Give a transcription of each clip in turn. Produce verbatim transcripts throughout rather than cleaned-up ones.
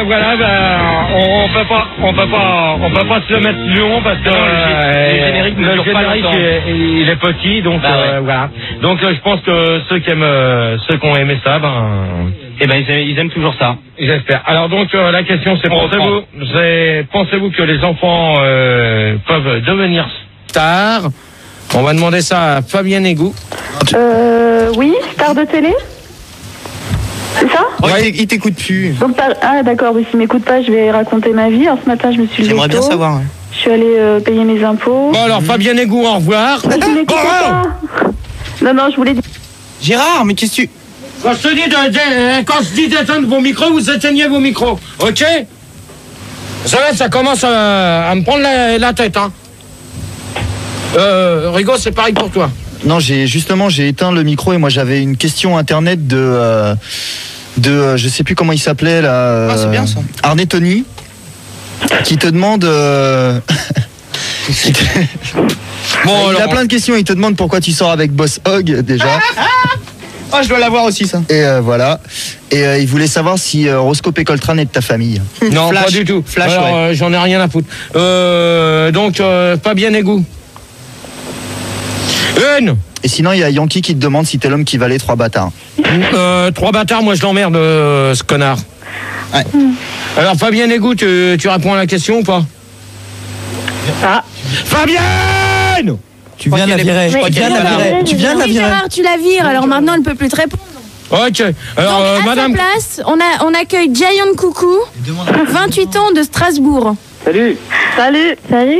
voilà, ben, on, on peut pas, on peut pas, on peut pas se le mettre plus long parce que non, le, euh, le générique, le ne générique pas est, il est petit, donc bah, euh, ouais. voilà. Donc euh, je pense que ceux qui aiment, euh, ceux qui ont aimé ça, ben, eh ben ils aiment, ils aiment toujours ça. J'espère. Alors donc euh, la question c'est pensez-vous, c'est pensez-vous que les enfants euh, peuvent devenir stars? On va demander ça à Fabienne Égou. Euh, oui, star de télé. C'est ça? Oh, ouais. Il t'écoute plus. Donc, ah d'accord, oui, s'il m'écoute pas, je vais raconter ma vie. Alors ce matin, je me suis levée J'aimerais bien tôt. savoir. Ouais. Je suis allée euh, payer mes impôts. Bon alors Fabienne Égou, au revoir. Mais tu m'écoutes pas. Non, non, je voulais dire... Gérard, mais qu'est-ce que tu... Quand je te dis de, de, quand je dis d'éteindre vos micros, vous éteignez vos micros, ok? Ça va, ça commence à, à me prendre la, la tête, hein. Euh, Rigo, c'est pareil pour toi. Non, j'ai justement j'ai éteint le micro et moi j'avais une question internet de euh, de euh, je sais plus comment il s'appelait là. Euh, ah, c'est bien ça. Arné Tony qui te demande. Euh, qui te... Bon, il alors... a plein de questions. Il te demande pourquoi tu sors avec Boss Hog déjà. Oh, je dois l'avoir aussi, ça. Et euh, voilà. Et euh, il voulait savoir si euh, Roscoe et Coltrane est de ta famille. Non, Flash. pas du tout. Flash, alors, ouais. euh, j'en ai rien à foutre. Euh, donc, euh, Fabienne Égou. Une. Et sinon, il y a Yankee qui te demande si t'es l'homme qui valait trois bâtards. Euh, trois bâtards, moi je l'emmerde, euh, ce connard. Ouais. Alors, Fabienne Égou, tu, tu réponds à la question ou pas? Ah. Fabienne! Tu viens de la virer. Mais Tu viens de la virer. Tu viens de la Oui, virer. Gérard, tu la vires, alors maintenant elle ne peut plus te répondre. Ok. Alors, Donc, euh, à madame. sa place, on, a, on accueille Giant Coucou, vingt-huit ans de Strasbourg. Salut. Salut. Salut.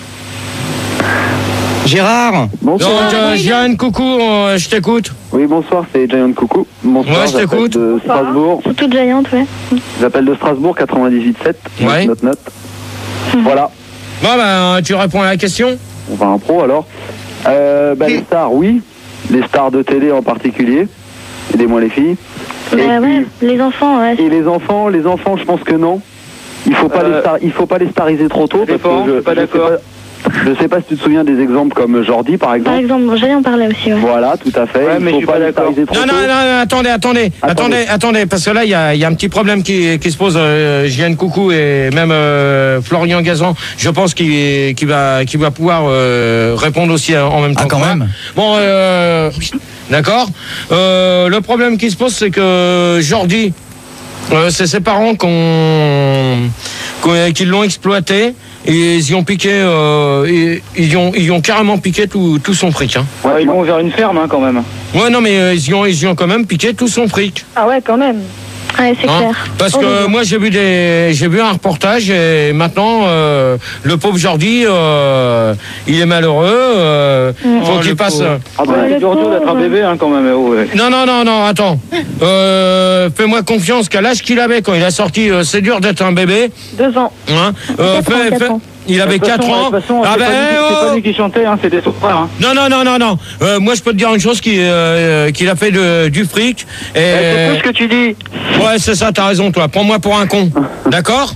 Gérard. Bonsoir. Donc, euh, Jeanne, coucou, euh, je t'écoute. Oui, bonsoir, c'est Giant Coucou. Bonsoir, Ouais, je j'appelle t'écoute. de Strasbourg. Surtout Giant, ouais. J'appelle de Strasbourg, quatre-vingt-dix-huit sept. Ouais. Note, note. Voilà. Bon, ben, tu réponds à la question. On va un pro alors. Euh, bah, les stars, oui. Les stars de télé en particulier. Aidez-moi les filles. Bah Et, ouais, les enfants, ouais. et les enfants, les enfants, je pense que non. Il faut pas Euh, les star, il faut pas les stariser trop tôt. Parce dépend, que je, je suis pas je sais d'accord. pas- Je sais pas si tu te souviens des exemples comme Jordi par Par exemple. exemple, j'allais en parler aussi, ouais. Voilà, tout à fait. Ouais, il mais faut je suis pas pas les d'accord. stariser trop Non, tôt. non, non, non, attendez, attendez, attendez, Attendez. attendez, parce que là, il y a, il y a un petit problème qui, qui se pose. Euh, Jeanne Coucou et même euh, Florian Gazan, je pense qu'il qu'il va, qu'il va pouvoir euh, répondre aussi en même temps. Ah, quand que moi. même. Bon, euh, d'accord. Euh, le problème qui se pose, c'est que Jordi, euh, c'est ses parents qu'on, qu'on- qui l'ont exploité. Et ils y ont piqué, euh, ils, ils y ont, ils y ont carrément piqué tout, tout son fric. Hein. Ouais, ils vont vers une ferme hein, quand même. Ouais, non, mais euh, ils, y ont, ils y ont quand même piqué tout son fric. Ah ouais, quand même. Ouais, c'est Hein, clair. parce Oh, que les- moi j'ai vu des, j'ai vu un reportage et maintenant euh, le pauvre Jordi, euh, il est malheureux. Euh, faut Oh, qu'il le passe. pauvre. Ah bah Ouais, c'est le du retour d'être un pauvre. bébé hein, quand même. Oh, ouais. Non non non non, attends. Euh, fais-moi confiance qu'à l'âge qu'il avait quand il a sorti, euh, c'est dur d'être un bébé. Deux ans. Hein, euh, Quatre ans, fais- quatre fais- ans. il avait De toute quatre façon, ans. De toute façon, Ah c'est ben, pas, lui qui- oh c'est pas lui qui chantait, hein, c'était son frère. Hein. Non non non non non. Euh, moi je peux te dire une chose qui, euh, qu'il a fait de, du fric. Et Eh, c'est tout ce que tu dis. ouais, c'est ça, t'as raison, toi. Prends-moi pour un con. D'accord?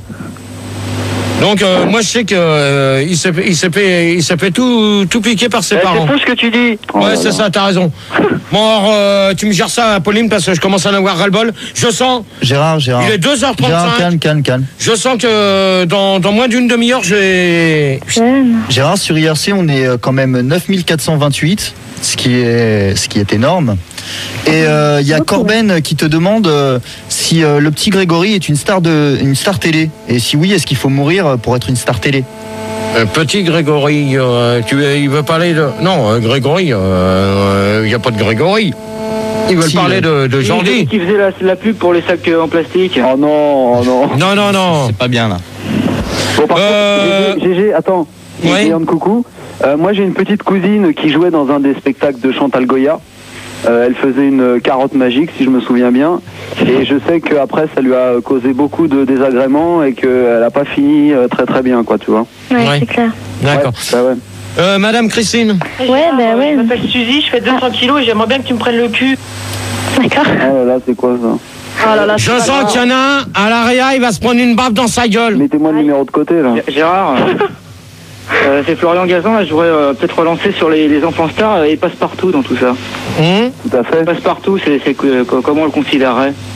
Donc, euh, moi, je sais que euh, il s'est il s'est fait, il s'est fait tout, tout piquer par ses Eh, parents. c'est tout ce que tu dis. Oh Ouais, là c'est là. ça, t'as raison. Bon, alors, euh, tu me gères ça, Pauline, parce que je commence à en avoir ras-le-bol. Je sens, Gérard, Gérard. il est deux heures Gérard, trente-cinq. calme, calme, calme. Je sens que dans, dans moins d'une demi-heure, j'ai... Jeune. Gérard, sur I R C, on est euh, quand même neuf mille quatre cent vingt-huit, ce qui est, ce qui est énorme. Et euh, il y a Corben qui te demande euh, si euh, le petit Grégory est une star, de, une star télé. Et si oui, est-ce qu'il faut mourir pour être une star télé? Euh, petit Grégory, euh, tu, veux- il veut parler de... Non, euh, Grégory, il euh, n'y a pas de Grégory. Ils veulent Si, parler euh, de, de Qui- Jordi. Qui faisait la, la pub pour les sacs euh, en plastique. Oh non, oh non. Non, non, non. C'est pas bien là. Bon, par Euh, contre, G G, attends. Ouais. Géant de coucou. Euh, moi, j'ai une petite cousine qui jouait dans un des spectacles de Chantal Goya. Euh, elle faisait une carotte magique, si je me souviens bien. Et je sais qu'après, ça lui a causé beaucoup de désagréments et qu'elle n'a pas fini euh, très très bien, quoi, tu vois. Ouais, Ouais. c'est clair. D'accord. Ouais, bah ouais. Euh, Madame Christine. Ouais, bah ouais. Je m'appelle Suzy, je fais deux cents kilos et j'aimerais bien que tu me prennes le cul. D'accord. Oh là là, c'est quoi ça? Oh là là, Je c'est pas sens grave. qu'il y en a un, à l'area, il va se prendre une baffe dans sa gueule. Mettez-moi le numéro de côté, là. G- Gérard, euh, c'est Florian Gazan, là, je voudrais euh, peut-être relancer sur les, les enfants stars euh, et passe-partout dans tout ça. Hum Tout à fait. Passe-partout, c'est, c'est que- co- comment on le considérerait?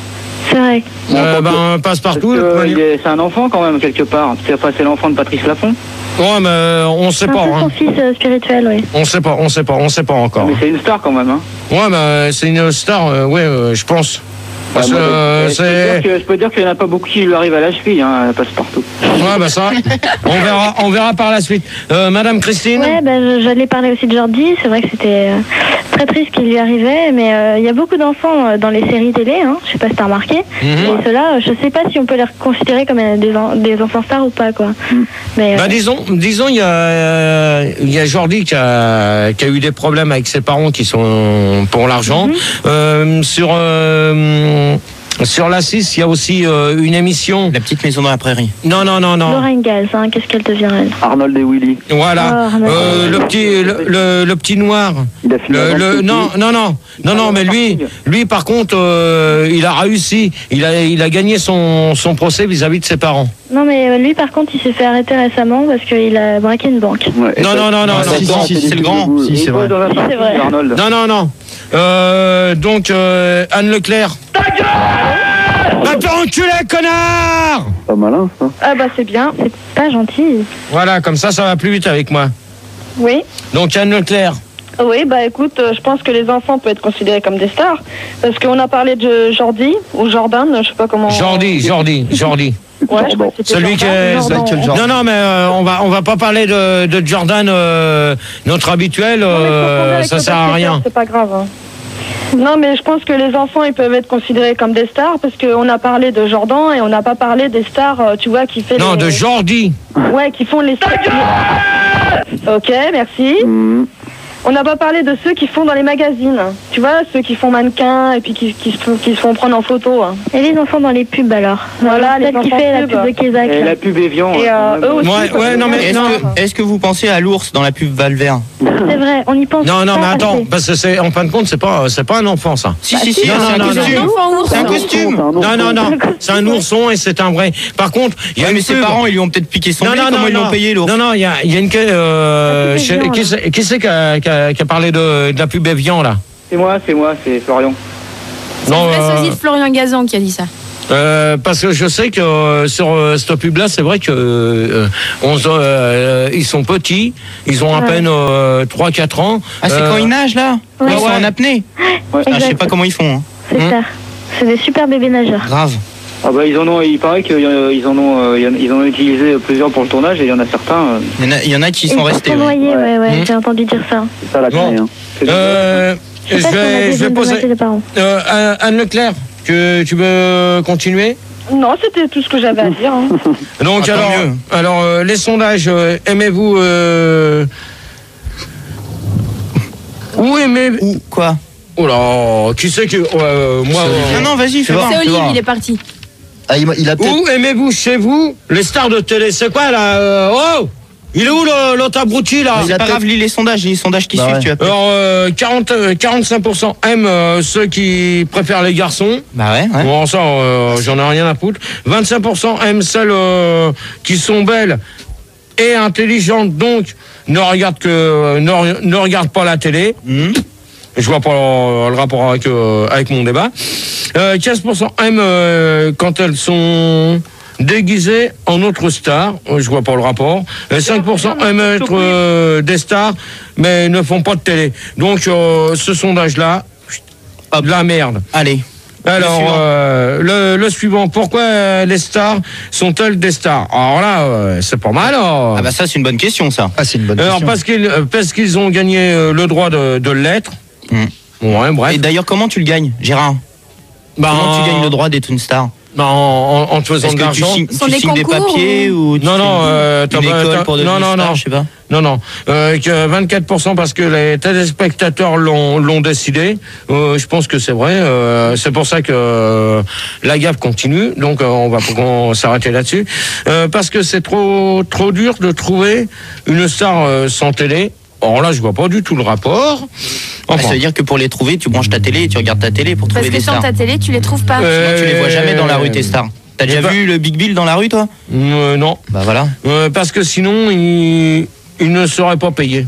C'est vrai. Euh, ben, passe partout. Parce que il est- c'est un enfant quand même, quelque part. C'est enfin, c'est l'enfant de Patrice Laffont. Ouais, mais euh, on sait Un pas. peu Hein. son fils euh, spirituel, oui. On sait pas, on sait pas, on sait pas encore. Mais c'est une star quand même. Hein. Ouais, mais c'est une star, euh, ouais, euh, je pense. Parce que Ouais, moi, euh, je, peux c'est. dire que- je peux dire qu'il n'y en a pas beaucoup qui lui arrivent à la cheville, hein, elle passe partout. Ouais, bah ça, on verra, on verra par la suite. Euh, Madame Christine. Ouais, ben, je- j'allais parler aussi de Jordi. C'est vrai que c'était euh, très triste ce qui lui arrivait, mais euh, il y a beaucoup d'enfants euh, dans les séries télé. Hein, je sais pas si t'as remarqué. Mhm. Et ceux-là, je sais pas si on peut les considérer comme euh, des, en- des enfants stars ou pas, quoi. Mais euh, Bah disons, disons il y a, euh, il y a Jordi qui a, qui a eu des problèmes avec ses parents qui sont pour l'argent. Mhm. Euh, sur euh, sur la six, il y a aussi euh, une émission. La petite maison dans la prairie. Non, non, non, non. Laura Ingalls, hein, qu'est-ce qu'elle devient, elle? Arnold et Willy. Voilà. Ah, Arnold. Euh, le petit, le, le, le petit noir. Il a fini Le, avant le- le non, non, non, non, non, mais lui, lui, par contre, euh, il a réussi. Il a, il a gagné son, son procès vis-à-vis de ses parents. Non, mais euh, lui, par contre, il s'est fait arrêter récemment parce qu'il a braqué une banque. Ouais, et Non, ça- non, non, non, ça non. sort Si, si, en si, c'est le pellicule grand. de boule. Si, c'est Il vrai. pose dans la Si, partie, c'est vrai. Arnold. Non, non, non. Euh, donc, euh, Anne Leclerc. Va te enculer, connard! Pas malin, ça. Ah, bah, c'est bien. C'est pas gentil. Voilà, comme ça, ça va plus vite avec moi. Oui. Donc, Anne Leclerc. Oui, bah écoute, euh, je pense que les enfants peuvent être considérés comme des stars. Parce qu'on a parlé de Jordi, ou Jordan, je sais pas comment. Jordi, Jordi, Jordi. Ouais, je crois que c'était Celui qui Jordan. est. Jordan. Non, non, mais euh, on va, on va pas parler de, de Jordan, euh, notre habituel. Non, mais je euh, confondais avec ça le sert à basketteur, rien. C'est pas grave. hein. Non, mais je pense que les enfants, ils peuvent être considérés comme des stars parce qu'on a parlé de Jordan et on n'a pas parlé des stars, euh, tu vois, qui fait Non, les... de Jordi. Ouais, qui font les stars. Ok, merci. Mhm. On n'a pas parlé de ceux qui font dans les magazines. Tu vois, ceux qui font mannequins et puis qui, qui, se, font- qui se font prendre en photo. hein. Et les enfants dans les pubs, alors? Voilà, les Celle qui enfants fait la pub. pub de Kézak. Et là. la pub Evian. Et euh, eux aussi. Ouais, ça ouais, fait non, mais- bien. Est-ce non. que, est-ce que vous pensez à l'ours dans la pub Valvert? C'est vrai, on y pense. Non, non, pas mais attends, assez. parce que c'est, en fin de compte, c'est pas, c'est pas un enfant, ça. Si, si, si, non, c'est un non, non, costume. non. Enfant ours. C'est un C'est costume. un ours. Non, non, non, c'est un ourson et c'est un vrai. Par contre, il y a Ouais, une mais ses pub. parents, ils lui ont peut-être piqué son Non, blé, non, comment non, ils l'ont non. payé l'ours? Non, non, il y a, il y a une. Euh, La pub chez- Evian, qui là. c'est qui c'est qui a, qui a- qui a parlé de, de la pub Evian, là? C'est moi, c'est moi, c'est Florian. C'est le vrai sosie de Florian Gazan qui a dit ça. Euh, parce que je sais que euh, sur euh, cette pub-là, c'est vrai que euh, on, se- euh, ils sont petits, ils ont à Ouais. peine euh, trois quatre ans. Ah, c'est Euh, quand ils nagent, là? Ouais. Ils sont Ouais. en apnée. Ouais. Putain, je sais Exact. pas comment ils font. hein. C'est Hmm. ça. C'est des super bébés nageurs. Grave. Ah bah ils en ont, il paraît qu'ils en ont, euh, il y en- ils en ont utilisé plusieurs pour le tournage et il y en a certains. euh, Il y en a, il y en a qui Et sont ils restés. sont ouais. noyés, ouais, ouais, Hmm. j'ai entendu dire ça. C'est ça la Bon. clé. Hein. c'est Euh, je Je sais pas si on a vais, des je vais jeunes poser. dommages des parents. Euh, Anne Leclerc, que tu veux continuer? Non, c'était tout ce que j'avais à dire. hein. Donc Ah, tant alors, mieux. alors euh, les sondages, euh, aimez-vous euh... Ou aimez Ou quoi? Oh là, qui c'est que euh, moi euh, Non, non, vas-y, fais voir. C'est fais Olive, voir. il est parti. Ah, il, m'a- il a peut-être. Où aimez-vous chez vous les stars de télé? C'est quoi là euh, Oh, il est où le- l'autre abruti là? Mais C'est pas grave, lis les sondages, lis les sondages qui Bah suivent, ouais. tu vas peut-être- Alors euh, quarante, euh, quarante-cinq pour cent aiment euh, ceux qui préfèrent les garçons. Bah ouais, ouais. Bon ça, euh, j'en ai rien à foutre. vingt-cinq pour cent aiment celles euh, qui sont belles et intelligentes, donc ne regardent que ne, re- ne regardent pas la télé. Mhm. Je vois pas euh, le rapport avec, euh, avec mon débat. Euh, quinze pour cent aiment euh, quand elles sont déguisées en autres stars. Euh, Je vois pas le rapport. Euh, cinq pour cent aiment être euh, des stars, mais ne font pas de télé. Donc, euh, ce sondage-là, de la merde. Allez. Alors, suivant. euh, le, le suivant, pourquoi euh, les stars sont-elles des stars? Alors là, euh, c'est pas mal. alors. Ah bah ça, c'est une bonne question, ça. Ah, c'est une bonne Alors, question. parce qu'ils euh, parce qu'ils ont gagné euh, le droit de, de l'être. Mm. Ouais, bref. Et d'ailleurs, comment tu le gagnes, Gérard? Bah, Comment tu gagnes le droit d'être une star? Bah, en, en, en te faisant Est-ce de que tu l'argent. signes, Ce sont tu des signes des concours papiers ou tu Non, non, fais euh, une t'as pas- école t'as- pour devenir non, non, star, non. je sais pas. Non, non. Euh, que vingt-quatre pour cent parce que les téléspectateurs l'ont l'ont décidé. Euh, je pense que c'est vrai. Euh, c'est pour ça que euh, la gaffe continue. Donc euh, on va on s'arrêter là-dessus. Euh, parce que c'est trop trop dur de trouver une star euh, sans télé. Or là, je vois pas du tout le rapport. Ah, Enfin, ça veut dire que pour les trouver, tu branches ta télé et tu regardes ta télé pour Parce trouver que des sans stars. ta télé, tu les trouves pas. euh, Sinon, tu les vois jamais dans la rue, tes stars. T'as déjà bah- vu le Big Bill dans la rue, toi? euh, non. Bah voilà. Euh, parce que sinon, il, il ne serait pas payé.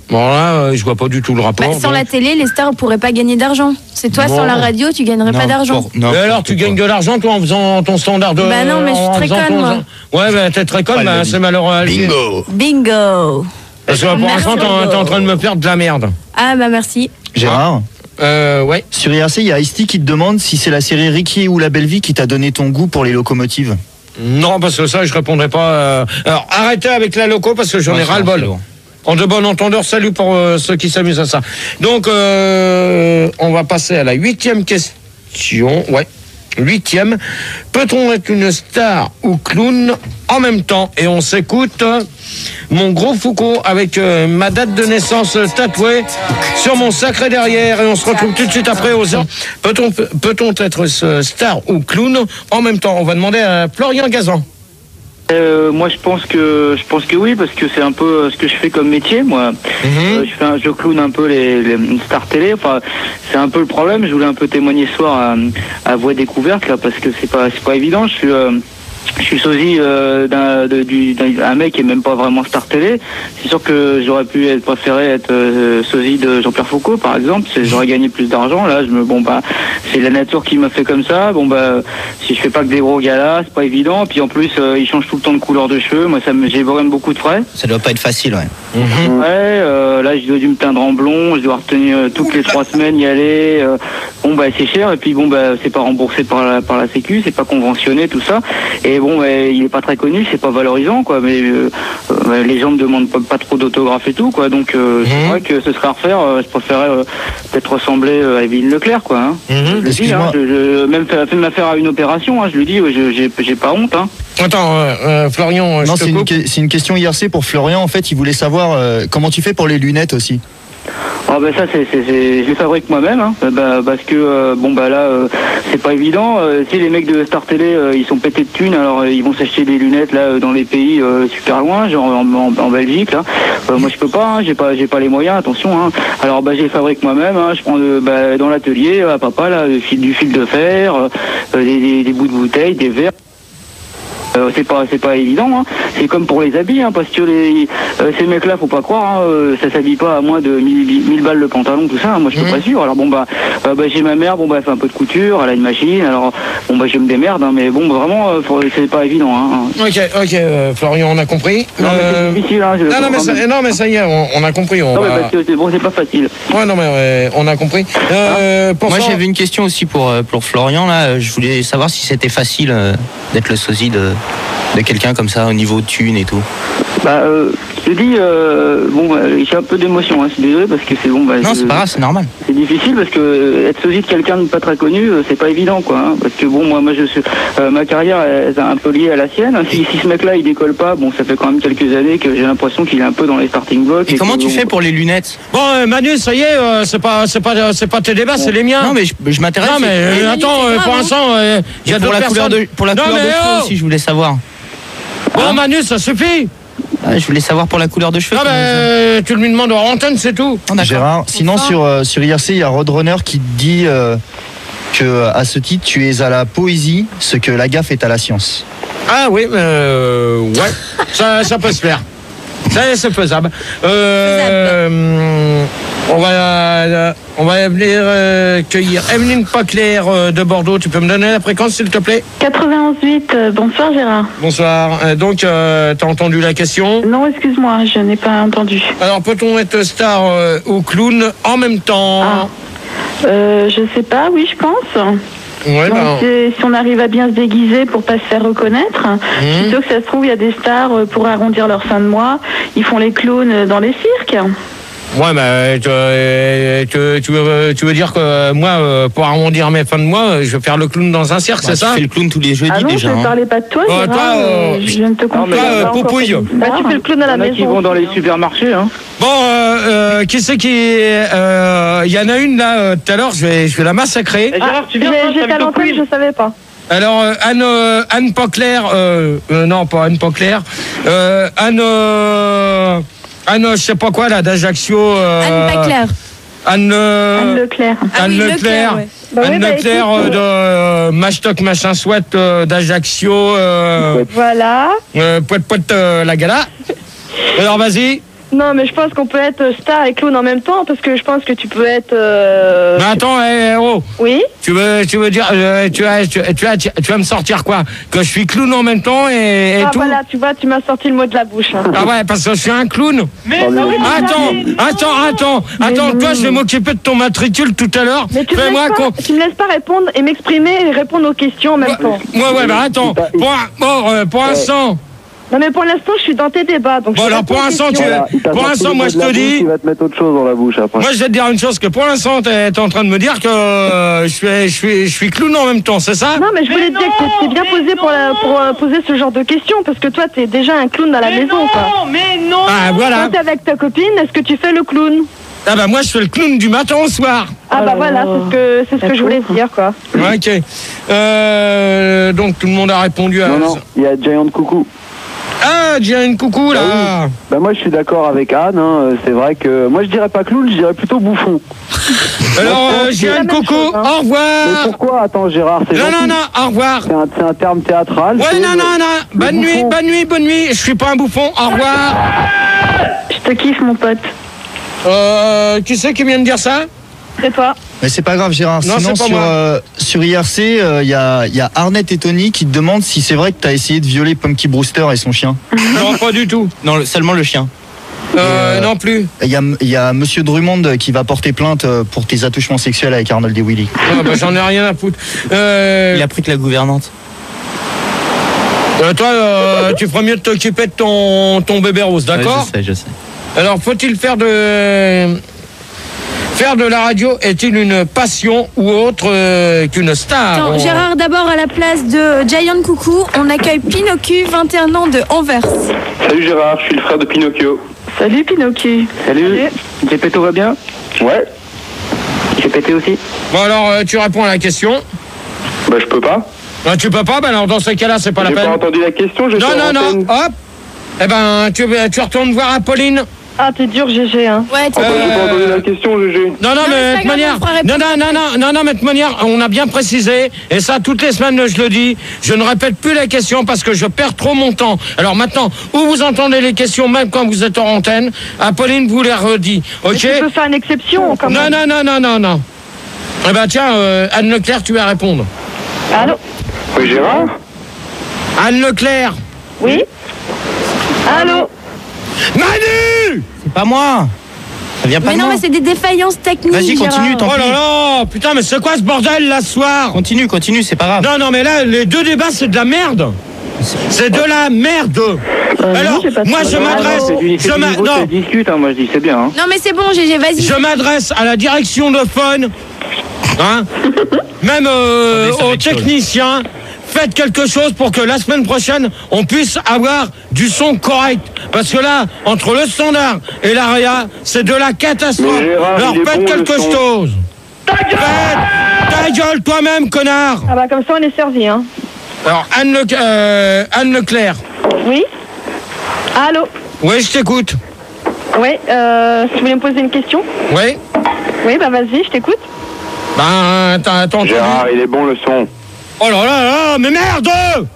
Bon là, euh, je vois pas du tout le rapport. Bah, sans donc. la télé, les stars ne pourraient pas gagner d'argent. C'est toi, Bon. sans la radio, tu gagnerais Non, pas d'argent. pour- non, Et alors, tu gagnes de l'argent, toi, en faisant ton standard de... Bah non, mais je suis en très faisant conne, ton- moi. Ouais, bah t'es très conne, bah, c'est malheureux. Bingo. Bingo. Parce que pour l'instant, t'es t'es en train de me faire de la merde. Ah bah merci. Gérard, Euh, ouais. sur I R C, il y a Ice-T qui te demande si c'est la série Ricky ou La Belle Vie qui t'a donné ton goût pour les locomotives. Non, parce que ça, je répondrai pas. euh. Alors, arrêtez avec la loco, parce que j'en Ouais, ai c'est ras-le-bol. lourd. En de bon entendeur, salut pour euh, ceux qui s'amusent à ça. Donc, euh, on va passer à la huitième question. Ouais, huitième. Peut-on être une star ou clown en même temps? Et on s'écoute euh, mon gros Foucault avec euh, ma date de naissance euh, tatouée sur mon sacré derrière. Et on se retrouve tout de suite après aux heures. Peut-on peut-on être euh, star ou clown en même temps? On va demander à Florian Gazan. Euh, moi, je pense que je pense que oui, parce que c'est un peu ce que je fais comme métier, moi. Euh, je fais un, je clown un peu les, les stars télé. Enfin, c'est un peu le problème. Je voulais un peu témoigner ce soir à, à voix découverte là, parce que c'est pas c'est pas évident. Je suis euh, je suis sosie euh, d'un de- du- d'un mec qui est même pas vraiment star télé. C'est sûr que j'aurais pu être préféré être euh, sosie de Jean-Pierre Foucault, par exemple. C'est- J'aurais gagné plus d'argent. Là, je me bon bah c'est la nature qui m'a fait comme ça. Bon bah si je fais pas que des gros galas, c'est pas évident. Puis en plus, euh, il change tout le temps de couleur de cheveux. Moi, ça me j'ai vraiment beaucoup de frais. Ça doit pas être facile, ouais. Ouais, euh, là, je dois dû me teindre en blond. Je dois retenir euh, toutes les trois semaines y aller. euh, bon bah c'est cher. Et puis bon bah c'est pas remboursé par la par la Sécu, c'est pas conventionné tout ça. Et bon, bah, il est pas très connu, c'est pas valorisant, quoi. Mais euh, euh, les gens me demandent pas, pas trop d'autographes et tout, quoi. Donc euh, c'est vrai que ce serait à refaire. euh, je préférerais euh, peut-être ressembler euh, à Evelyne Leclerc, quoi. Hein. Je le dis, Excuse-moi. hein, je, je, même fait, fait m'affaire à une opération, hein, je le dis, ouais, je- j'ai j'ai pas honte. Hein. Attends, euh, euh, Florian, euh, Non, je te c'est une, coupe. que- c'est une question I R C pour Florian. En fait, il voulait savoir euh, comment tu fais pour les lunettes aussi. Ah ben ça c'est c'est c'est- je les fabrique moi-même, hein. Euh, bah, parce que euh, bon bah là euh, c'est pas évident. Euh, tu sais, les mecs de Star Télé euh, ils sont pétés de thunes, alors euh, ils vont s'acheter des lunettes là euh, dans les pays euh, super loin, genre en, en, en Belgique là. Euh, moi je peux pas, hein, j'ai pas j'ai pas les moyens, attention. Hein. Alors bah je les fabrique moi-même. Hein. Je prends de, bah, dans l'atelier à papa là le fil, du fil de fer, euh, des, des, des bouts de bouteilles, des verres. Euh, c'est pas c'est pas évident, hein. C'est comme pour les habits, hein, parce que les euh, ces mecs-là, faut pas croire, hein, euh, ça s'habille pas à moins de mille balles le pantalon, tout ça. Hein, moi, je suis pas sûr. Alors bon bah, euh, bah j'ai ma mère, bon bah elle fait un peu de couture, elle a une machine. Alors bon bah je me démerde, hein, mais bon bah, vraiment, euh, faut- c'est pas évident. Hein. Ok, ok, euh, Florian, on a compris. Non, mais Euh, c'est difficile, hein. je- non, non, mais ça, non, mais ça y est, on, on a compris. On Non, mais va- parce que c'est bon, c'est pas facile. Ouais, non, mais ouais, on a compris. Euh, pour Moi ça- j'avais une question aussi pour, euh, pour Florian là. Je voulais savoir si c'était facile euh, d'être le sosie de, de quelqu'un comme ça au niveau de thunes et tout. Bah, euh, je te dis, euh, bon, bah, j'ai un peu d'émotion, hein, je suis désolé parce que c'est bon. Bah, Non, je- c'est pas grave, c'est normal. C'est difficile parce que euh, être sosie de quelqu'un de pas très connu, euh, c'est pas évident, quoi. Hein, parce que bon, moi, moi, je suis, euh, ma carrière est un peu liée à la sienne. Si, si ce mec-là, il décolle pas, bon, ça fait quand même quelques années que j'ai l'impression qu'il est un peu dans les starting blocks. Et comment que, tu bon, fais pour les lunettes? Bon, euh, Manu, ça y est, euh, c'est pas, c'est pas, c'est pas tes débats, c'est les miens. Non mais je, je m'intéresse. Non, mais Et- euh, attends, c'est euh, grave, pour hein. l'instant, euh, il y a et pour d'autres la couleur personnes. de pour la Non, couleur mais de cheveux oh aussi, je voulais savoir. Bon, Manu, ça suffit. Ah, je voulais savoir pour la couleur de cheveux. Ah, ben, comment euh, tu lui demandes en antenne, c'est tout. ils ont- Oh, d'accord. Gérard, sinon sent. sur, euh, sur I R C, il y a Roadrunner qui te dit euh, que à ce titre, tu es à la poésie ce que la gaffe est à la science. Ah oui, euh, ouais, ça, ça peut se faire. Ça, c'est faisable. Euh, hum, on va, euh, on va venir euh, cueillir Evelyne Paclair euh, de Bordeaux. Tu peux me donner la fréquence, s'il te plaît? quatre-vingt-onze huit, euh, bonsoir Gérard. Bonsoir. Euh, donc, euh, t'as entendu la question? Non, excuse-moi, je n'ai pas entendu. Alors, peut-on être star euh, ou clown en même temps? Ah. Euh, je sais pas, oui, je pense. Ouais, Donc, ben, c'est- si on arrive à bien se déguiser pour pas se faire reconnaître, plutôt que ça se trouve, il y a des stars euh, pour arrondir leur fin de mois, ils font les clowns euh, dans les cirques. ouais, ben, tu, euh, tu, tu veux, tu veux dire que euh, moi, euh, pour arrondir mes fins de mois, euh, je vais faire le clown dans un cirque, Bah, c'est tu ça? fais le clown tous les jeudis Ah non, déjà. je ne hein. parlais pas de toi, Oh, Gérard, toi, euh, euh, je ne te non, mais confie toi, euh, pas encore Poupouille. comme une Bah, star. tu fais le clown à Il y la en a maison. qui vont dans les aussi, hein. supermarchés, hein. Bon, euh, euh, qui c'est qui... Il euh, y en a une là, euh, tout à l'heure, je vais, je vais la massacrer. Eh, Gérard, tu viens, J'ai- toi, J'étais à t'habites au l'antenne, Queen. je savais pas. Alors, euh, Anne, euh, Anne Paclair, euh, euh, non, pas Anne Paclair, euh, Anne... Euh, Anne, je sais pas quoi, là, d'Ajaccio... Euh, Anne Paclair. Anne... euh, Anne Leclerc. Ah Anne oui, Leclerc, Leclerc, ouais. Bah oui, Anne bah, Leclerc écoute, euh, de euh, Mashtok machin soit euh, d'Ajaccio, euh, Voilà. euh, poète poète euh, la gala. Alors vas-y. Non, mais je pense qu'on peut être star et clown en même temps, parce que je pense que tu peux être... Euh... Mais attends, hé, hey, oh. Oui. Tu veux, tu veux dire, euh, tu, vas, tu, tu, vas, tu, tu vas me sortir quoi? Que je suis clown en même temps et, et ah, tout? voilà, tu vois, tu m'as sorti le mot de la bouche. Hein. Ah ouais, parce que je suis un clown. Mais non, mais attends, mais attends, attends, mais attends, non. toi, je vais m'occuper de ton matricule tout à l'heure. Mais tu me, Fais-moi laisses qu'on... pas, tu me laisses pas répondre et m'exprimer et répondre aux questions en même ouais, temps. Ouais, ouais, bah attends, pour, un, bon, euh, pour l'instant... Non mais pour l'instant je suis dans tes débats donc. Bon alors pour l'instant tu Voilà, il t'a pour sorti l'instant le moi mot je de la te bouche, dis il va te mettre autre chose dans la bouche après. moi je vais te dire une chose que pour l'instant t'es es en train de me dire que euh, je suis je suis je suis clown en même temps, c'est ça? Non mais je voulais te dire que t'es bien posé pour, la, pour euh, poser ce genre de questions parce que toi t'es déjà un clown dans la mais maison non, quoi. Mais non. Ah voilà. Quand t'es avec ta copine, est-ce que tu fais le clown? Ah bah moi je fais le clown du matin au soir. Ah bah voilà, c'est ce que c'est ce que je voulais dire quoi. Ok. Euh, donc tout le monde a répondu à... Non, non, il y a Giant Coucou. Ah, Giant Coucou là. Bah, oui. Bah moi je suis d'accord avec Anne, hein. C'est vrai que moi je dirais pas clown, je dirais plutôt bouffon. Alors euh, Giant Coucou, chose, hein. au revoir. Mais pourquoi? Attends Gérard, c'est Non gentil. non non, au revoir. C'est un, c'est un terme théâtral. Ouais c'est non le- non non, le bonne nuit, bouffon. bonne nuit, bonne nuit. Je suis pas un bouffon, au revoir. Je te kiffe mon pote. Euh, qui c'est qui vient de dire ça? C'est toi. Mais c'est pas grave, Gérard. Non, Sinon, c'est pas sur, moi. euh, sur I R C, il euh, y, a, y a Arnett et Tony qui te demandent si c'est vrai que tu as essayé de violer Punky Brewster et son chien. Non, pas du tout. Non, le- seulement le chien. Euh, euh, non plus. Il y a, y a Monsieur Drummond qui va porter plainte euh, pour tes attouchements sexuels avec Arnold et Willy. Ah, bah, j'en ai rien à foutre. Euh, Il a pris que la gouvernante. euh, toi, euh, tu ferais mieux de t'occuper de ton, ton bébé rose, d'accord? Ouais, je sais, je sais. Alors, faut-il faire de... Faire de la radio est-il une passion ou autre euh, qu'une star? Attends, On- Gérard, d'abord à la place de Giant Coucou, on accueille Pinocchio, vingt et un ans de Anvers. Salut Gérard, je suis le frère de Pinocchio. Salut Pinocchio. Salut. Gepetto va bien? Ouais. J'ai pété aussi. Bon, alors, euh, tu réponds à la question. Bah je peux pas. Ah, tu peux pas? Ben alors, dans ce cas-là, c'est pas la J'ai peine. pas entendu la question, je Non, suis en non, non, antenne. hop. Eh ben, tu, tu retournes voir Apolline. Ah t'es dur G G hein. Ouais, tu Ah bah, j'ai pas Euh, entendu la question, G G. Non, non, Non, mais mais c'est de pas toute manière, grave, on fera non, répondre. non, non, non, non, non, mais de toute manière, on a bien précisé, et ça, toutes les semaines, je le dis, je ne répète plus les questions parce que je perds trop mon temps. Alors maintenant, où vous entendez les questions, même quand vous êtes en antenne, Apolline vous les redit, Mais ok? tu peux faire une exception quand Non, même. non, non, non, non, non. Eh ben tiens, euh, Anne Leclerc, tu vas répondre. Allô? Oui Gérard. Anne Leclerc. Oui? Allô? Manu! C'est pas moi. Ça vient pas Mais de non, moi. mais c'est des défaillances techniques. Vas-y, continue, Gérard. tant Oh là là, putain, mais c'est quoi ce bordel là ce soir? Continue, continue, c'est pas grave. Non, non, mais là, les deux débats, c'est de la merde. C'est de la merde. Alors, c'est pas moi, ça. je m'adresse. C'est du, c'est Je du m'a- niveau, non, ça discute, hein, moi je dis c'est bien. Hein. Non, mais c'est bon, G G, vas-y. je m'adresse à la direction de Fun, hein, même euh, Attendez, ça va aux être chaud, là. techniciens. Faites quelque chose pour que la semaine prochaine, on puisse avoir du son correct. Parce que là, entre le standard et l'Aria, c'est de la catastrophe. Mais Gérard, Alors il est faites bon, le quelque son. chose. Ta gueule Ta gueule toi-même, connard. Ah bah comme ça on est servi hein. Alors, Anne, Le- euh, Anne Leclerc. Oui? Allô? Oui, je t'écoute. Oui, euh, tu voulais me poser une question? Oui. Oui, bah vas-y, je t'écoute. Ben, t'as t'as entendu. Gérard, il est bon le son. Oh là là là, mais merde.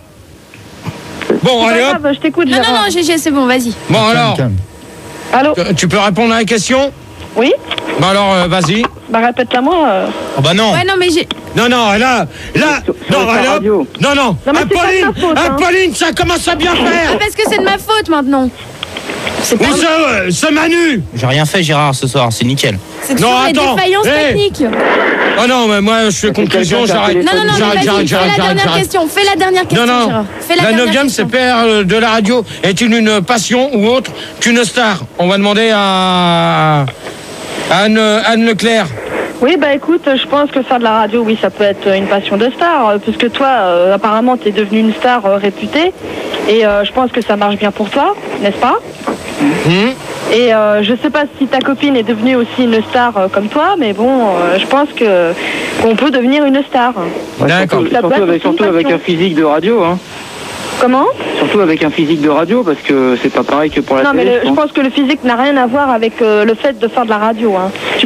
Bon, C'est allez pas hop. grave, je t'écoute, Non, non, Gérard. non, G G, c'est bon, vas-y. Bon, alors, Calme, Allô? tu- tu peux répondre à la question? Oui? Bon, alors, euh, vas-y. Bah répète-la moi. euh. Oh bah non. Ouais, non, mais j'ai. Non, non, là, là, Sur- sur non, ta allez, hop. radio. non, non, Non, mais c'est pas de Apolline, ta faute, hein. Apolline, ça commence à bien Ah, faire. parce que c'est de ma faute maintenant. C'est pas. Où c'est, euh, c'est Manu? J'ai rien fait, Gérard, ce soir, c'est nickel. C'est Non, toujours les attends. défaillances Hey. techniques. Oh non, mais moi, je fais conclusion, quelqu'un qui a j'arrête. appelé Non, non, non, mais J'arrête, vas-y, j'arrête, fais j'arrête, la j'arrête, dernière j'arrête. question. Fais la dernière question, Non, non, Gérard. Fais la, la dernière neuvième, question. c'est faire euh, de la radio est-il une passion ou autre qu'une star? On va demander à à Anne, Anne Leclerc. Oui, bah écoute, je pense que faire de la radio, oui, ça peut être une passion de star, euh, puisque toi, euh, apparemment, t'es devenue une star euh, réputée, et euh, je pense que ça marche bien pour toi, n'est-ce pas? Hum Et euh, je sais pas si ta copine est devenue aussi une star euh, comme toi, mais bon, euh, je pense que qu'on peut devenir une star. D'accord. Surtout, Ça peut surtout être avec, une surtout avec passion. un physique de radio. Hein. Comment? Surtout avec un physique de radio, parce que c'est pas pareil que pour la Non, mais télé. le- je je pense. pense que le physique n'a rien à voir avec euh, le fait de faire de la radio. Hein. Tu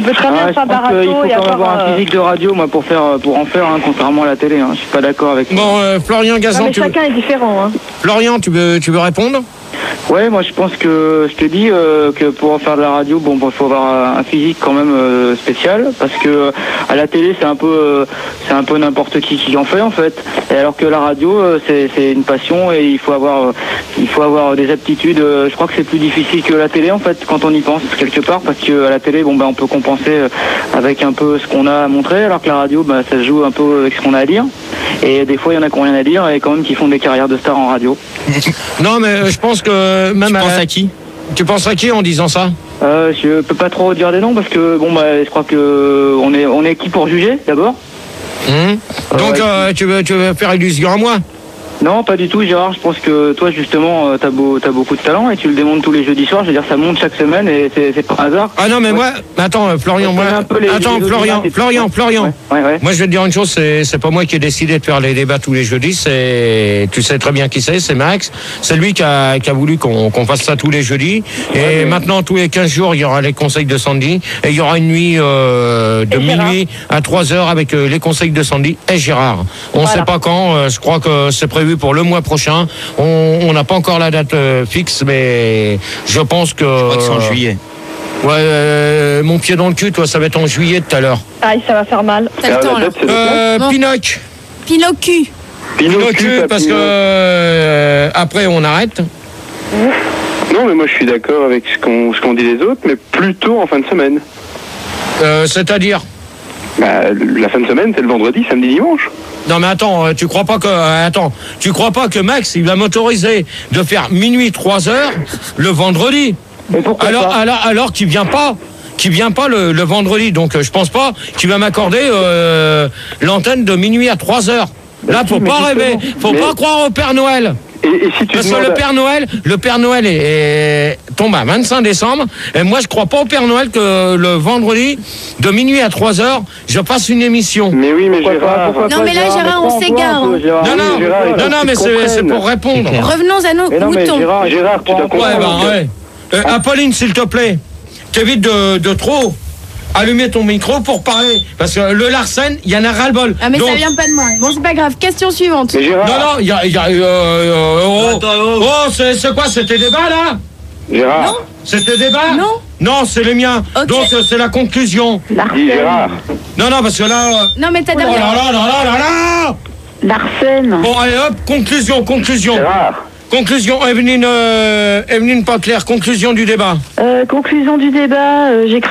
peux très bien Ah, je faire de la pense qu'il radio faut et quand même avoir avoir un euh, physique de radio, moi, pour faire, pour en faire, hein, contrairement à la télé. Hein. Je suis pas d'accord avec. Bon, euh, Florian non, Gazan, mais tu veux... chacun est différent. Hein. Florian, tu veux, tu veux répondre? Ouais, moi je pense que je te dis euh, que pour faire de la radio, bon, il faut avoir un physique quand même euh, spécial, parce que euh, à la télé c'est un peu, euh, c'est un peu n'importe qui qui en fait en fait. Et alors que la radio euh, c'est, c'est une passion et il faut avoir, euh, il faut avoir des aptitudes. Euh, je crois que c'est plus difficile que la télé en fait quand on y pense quelque part, parce que à la télé, bon ben on peut compenser euh, avec un peu ce qu'on a à montrer, alors que la radio, bah, ça se joue un peu avec ce qu'on a à dire. Et des fois il y en a qui n'ont rien à dire et quand même qui font des carrières de stars en radio. Non, mais euh, je pense que même Tu à... penses à qui? Tu penses à qui en disant ça? Euh, je peux pas trop dire des noms parce que bon bah je crois que on est on est qui pour juger d'abord. Hum. Donc euh, tu veux tu veux faire illusion à moi? Non, pas du tout, Gérard. Je pense que toi, justement, euh, t'as, beau, t'as beaucoup de talent et tu le démontres tous les jeudis soirs. Je veux dire, ça monte chaque semaine et c'est, c'est pas un hasard. Ah non, mais ouais. moi, attends, euh, Florian, moi, les, attends, les Florian, Florian, Florian. Ouais, ouais, ouais. Moi, je vais te dire une chose, c'est, c'est pas moi qui ai décidé de faire les débats tous les jeudis. C'est, tu sais très bien qui c'est, c'est Max. C'est lui qui a, qui a voulu qu'on, qu'on fasse ça tous les jeudis. Et ouais, mais... maintenant, tous les quinze jours, il y aura les conseils de Sandy et il y aura une nuit euh, de minuit à trois heures avec euh, les conseils de Sandy et Gérard. On ne voilà. sait pas quand. Euh, je crois que c'est prévu pour le mois prochain. On n'a pas encore la date euh, fixe, mais je pense que. Je crois que c'est en juillet. Ouais, euh, mon pied dans le cul, toi, ça va être en juillet tout à l'heure. Aïe, ça va faire mal. T'as le temps, là. Euh, bon. Pinoc. Pinocu. Pinocu, parce que euh, après on arrête. Non, mais moi je suis d'accord avec ce qu'on, ce qu'on dit les autres, mais plutôt en fin de semaine. Euh, c'est-à-dire? Bah, la fin de semaine, c'est le vendredi, samedi, dimanche. Non mais attends, tu crois pas que attends, tu crois pas que Max il va m'autoriser de faire minuit trois heures le vendredi? Alors pas alors alors qu'il vient pas, qu'il vient pas le, le vendredi, donc je pense pas qu'il va m'accorder euh, l'antenne de minuit à trois heures. Là, faut pas rêver, faut mais... pas croire au Père Noël. Et, et si tu Parce que le Père Noël, le Père Noël est, est, tombe à vingt-cinq décembre, et moi je crois pas au Père Noël que le vendredi, de minuit à trois heures, je passe une émission. Mais oui, mais pourquoi Gérard... Pas, non mais là Gérard, on s'égare. Non, non, Gérard, non, non, mais c'est, c'est pour répondre. Revenons à nos mais non, mais moutons. Gérard, Gérard, tu dois comprendre. Ouais, bah ouais. Euh, Apolline, s'il te plaît, t'évites de, de trop allumer ton micro pour parler. Parce que le Larsen, il y en a ras-le-bol. Ah mais donc... ça vient pas de moi. Bon, c'est pas grave. Question suivante. Mais Gérard... Non, non, il y a... Y a euh, euh, oh, oh, oh c'est, c'est quoi? C'était débat, là? Gérard Non. C'était débat? Non. Non, c'est les miens. Okay. Donc, euh, c'est la conclusion. Dis Gérard. Non, non, parce que là... Euh... Non, mais t'as Oh là là là là là là. L'arsène. Bon, allez, hop, conclusion, conclusion. Gérard. Conclusion, Evelyne, euh, Evelyne pas claire, conclusion du débat. Euh, conclusion du débat, euh, j'ai cru